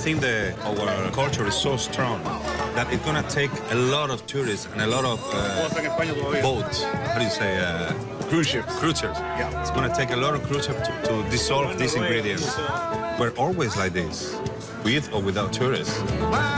think our culture is so strong that it's gonna take a lot of tourists and a lot of boats. How do you say? Cruise ships. Cruise ships. Yeah. It's gonna take a lot of cruise ships to dissolve these ingredients. We're always like this, with or without tourists.